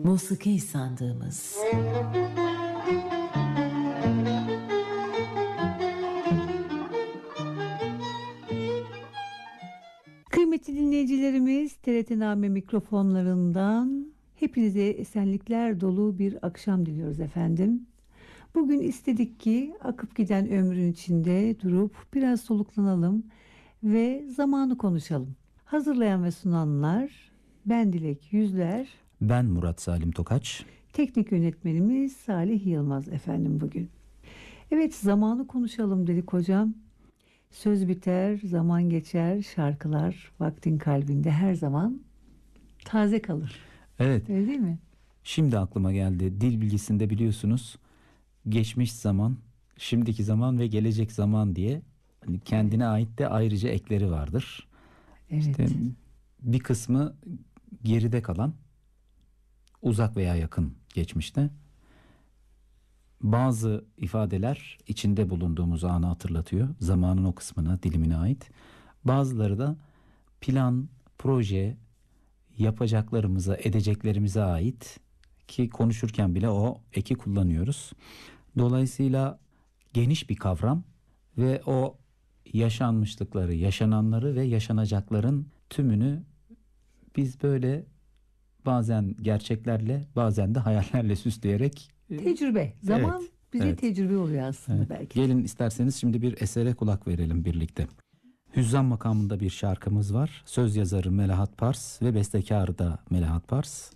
Musiki sandığımız. Kıymetli dinleyicilerimiz, TRT-Name mikrofonlarından hepinize esenlikler dolu bir akşam diliyoruz efendim. Bugün istedik ki akıp giden ömrün içinde durup biraz soluklanalım ve zamanı konuşalım. Hazırlayan ve sunanlar ben Dilek Yüzler. Ben Murat Salim Tokaç. Teknik yönetmenimiz Salih Yılmaz efendim bugün. Evet, zamanı konuşalım dedik hocam. Söz biter, zaman geçer, şarkılar vaktin kalbinde her zaman taze kalır. Evet. Öyle değil mi? Şimdi aklıma geldi. Dil bilgisinde biliyorsunuz geçmiş zaman, şimdiki zaman ve gelecek zaman diye hani kendine ait de ayrıca ekleri vardır. Evet. İşte bir kısmı geride kalan, uzak veya yakın geçmişte. Bazı ifadeler içinde bulunduğumuz anı hatırlatıyor. Zamanın o kısmına, dilimine ait. Bazıları da plan, proje, yapacaklarımıza, edeceklerimize ait ki konuşurken bile o eki kullanıyoruz. Dolayısıyla geniş bir kavram ve o yaşanmışlıkları, yaşananları ve yaşanacakların tümünü biz böyle bazen gerçeklerle, bazen de hayallerle süsleyerek Tecrübe. Zaman evet, bize evet. tecrübe oluyor aslında Evet. belki. Gelin isterseniz şimdi bir esere kulak verelim birlikte. Hüzzam makamında bir şarkımız var. Söz yazarı Melahat Pars ve bestekarı da Melahat Pars.